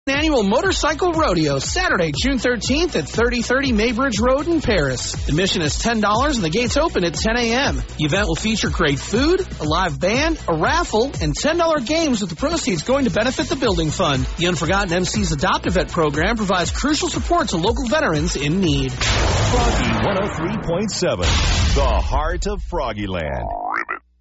Annual Motorcycle Rodeo, Saturday, June 13th at 3030 Maybridge Road in Paris. Admission is $10 and the gates open at 10 a.m. The event will feature great food, a live band, a raffle, and $10 games with the proceeds going to benefit the Building Fund. The Unforgotten MC's Adopt-A-Vet program provides crucial support to local veterans in need. Froggy 103.7, the heart of Froggyland.